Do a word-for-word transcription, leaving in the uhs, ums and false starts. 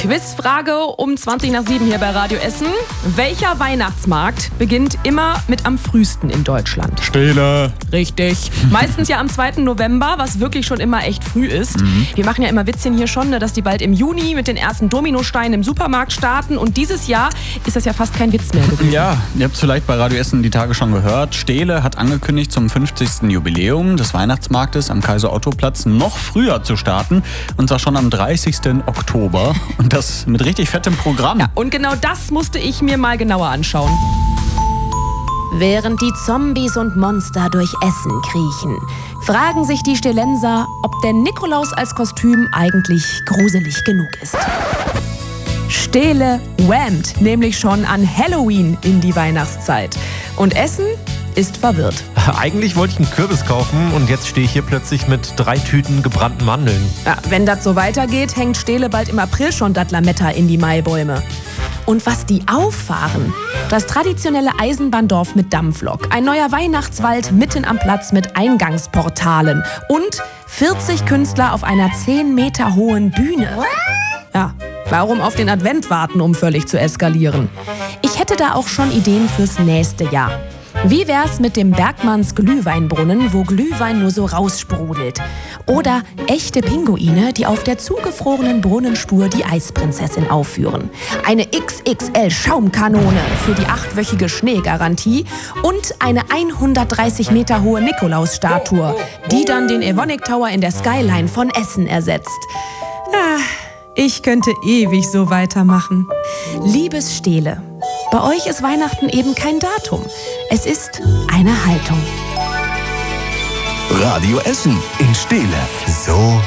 Quizfrage um zwanzig nach sieben hier bei Radio Essen. Welcher Weihnachtsmarkt beginnt immer mit am frühesten in Deutschland? Stele. Richtig. Meistens ja am zweiten November, was wirklich schon immer echt früh ist. Mhm. Wir machen ja immer Witzchen hier schon, dass die bald im Juni mit den ersten Dominosteinen im Supermarkt starten. Und dieses Jahr ist das ja fast kein Witz mehr gewesen. Ja, ihr habt es vielleicht bei Radio Essen die Tage schon gehört. Stele hat angekündigt, zum fünfzigsten Jubiläum des Weihnachtsmarktes am Kaiser-Otto-Platz noch früher zu starten. Und zwar schon am dreißigsten Oktober. Und das mit richtig fettem Programm. Ja, und genau das musste ich mir mal genauer anschauen. Während die Zombies und Monster durch Essen kriechen, fragen sich die Stelenser, ob der Nikolaus als Kostüm eigentlich gruselig genug ist. Stele whammt nämlich schon an Halloween in die Weihnachtszeit. Und Essen ist verwirrt. Eigentlich wollte ich einen Kürbis kaufen und jetzt stehe ich hier plötzlich mit drei Tüten gebrannten Mandeln. Ja, wenn das so weitergeht, hängt Stele bald im April schon das Lametta in die Maibäume. Und was die auffahren? Das traditionelle Eisenbahndorf mit Dampflok, ein neuer Weihnachtswald mitten am Platz mit Eingangsportalen und vierzig Künstler auf einer zehn Meter hohen Bühne. Ja, warum auf den Advent warten, um völlig zu eskalieren? Ich hätte da auch schon Ideen fürs nächste Jahr. Wie wär's mit dem Bergmanns Glühweinbrunnen, wo Glühwein nur so raussprudelt? Oder echte Pinguine, die auf der zugefrorenen Brunnenspur die Eisprinzessin aufführen. Eine X X L-Schaumkanone für die achtwöchige Schneegarantie und eine hundertdreißig Meter hohe Nikolausstatue, die dann den Evonik Tower in der Skyline von Essen ersetzt. Ah, ich könnte ewig so weitermachen. Liebes Stele, bei euch ist Weihnachten eben kein Datum. Es ist eine Haltung. Radio Essen in Stele. So